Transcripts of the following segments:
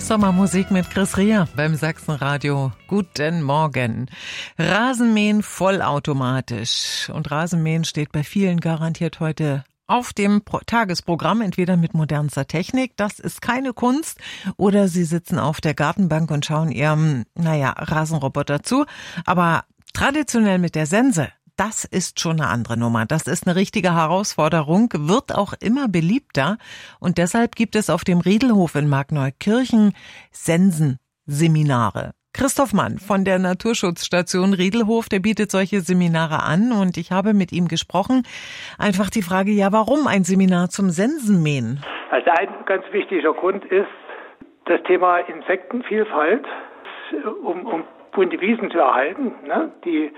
Sommermusik mit Chris Rea beim Sachsenradio. Guten Morgen. Rasenmähen vollautomatisch. Und Rasenmähen steht bei vielen garantiert heute auf dem Tagesprogramm, entweder mit modernster Technik, das ist keine Kunst, oder sie sitzen auf der Gartenbank und schauen ihrem, Rasenroboter zu. Aber traditionell mit der Sense, das ist schon eine andere Nummer. Das ist eine richtige Herausforderung, wird auch immer beliebter. Und deshalb gibt es auf dem Riedelhof in Markneukirchen Sensenseminare. Christoph Mann von der Naturschutzstation Riedelhof, der bietet solche Seminare an. Und ich habe mit ihm gesprochen. Einfach die Frage, warum ein Seminar zum Sensenmähen? Also ein ganz wichtiger Grund ist das Thema Insektenvielfalt, um bunte Wiesen zu erhalten, die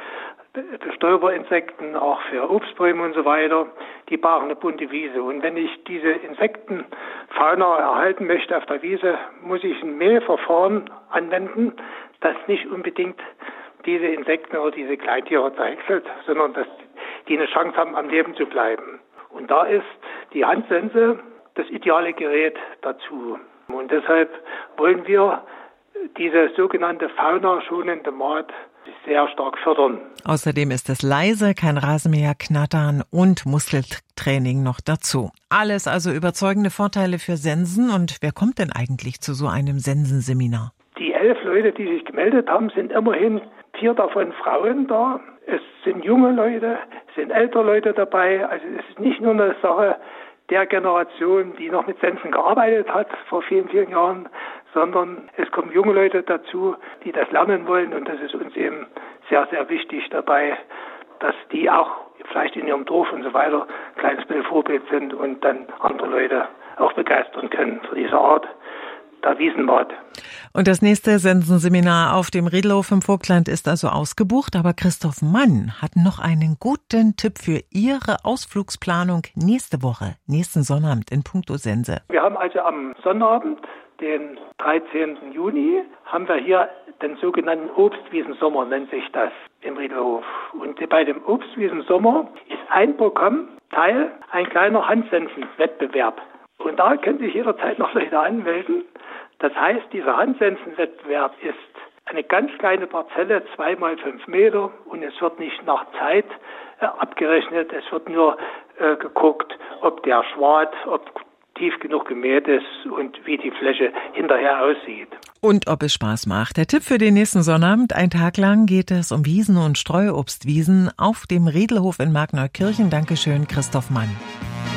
Bestäuberinsekten, auch für Obstbäume und so weiter, die brauchen eine bunte Wiese. Und wenn ich diese Insektenfauna erhalten möchte auf der Wiese, muss ich ein Mähverfahren anwenden, das nicht unbedingt diese Insekten oder diese Kleintiere zerhäckselt, sondern dass die eine Chance haben, am Leben zu bleiben. Und da ist die Handsense das ideale Gerät dazu. Und deshalb wollen wir diese sogenannte faunaschonende Maat sehr stark fördern. Außerdem ist es leise, kein Rasenmäher knattern und Muskeltraining noch dazu. Alles also überzeugende Vorteile für Sensen. Und wer kommt denn eigentlich zu so einem Sensenseminar? Die 11 Leute, die sich gemeldet haben, sind immerhin 4 davon Frauen da. Es sind junge Leute, es sind ältere Leute dabei. Also es ist nicht nur eine Sache der Generation, die noch mit Sensen gearbeitet hat vor vielen, vielen Jahren, sondern es kommen junge Leute dazu, die das lernen wollen. Und das ist uns eben sehr, sehr wichtig dabei, dass die auch vielleicht in ihrem Dorf und so weiter ein kleines bisschen Vorbild sind und dann andere Leute auch begeistern können für diese Art der Wiesenmaat. Und das nächste Sensenseminar auf dem Riedelhof im Vogtland ist also ausgebucht. Aber Christoph Mann hat noch einen guten Tipp für Ihre Ausflugsplanung nächste Woche, nächsten Sonnabend in puncto Sense. Wir haben also am Sonnabend, den 13. Juni, haben wir hier den sogenannten Obstwiesensommer, nennt sich das im Riedelhof. Und bei dem Obstwiesensommer ist ein Programmteil ein kleiner Handsensenwettbewerb. Und da können sich jederzeit noch Leute anmelden. Das heißt, dieser Handsensenwettbewerb ist eine ganz kleine Parzelle, 2 mal 5 Meter, und es wird nicht nach Zeit abgerechnet. Es wird nur geguckt, ob der Schwad, ob tief genug gemäht ist und wie die Fläche hinterher aussieht. Und ob es Spaß macht. Der Tipp für den nächsten Sonnabend: ein Tag lang geht es um Wiesen und Streuobstwiesen auf dem Riedelhof in Markneukirchen. Dankeschön, Christoph Mann.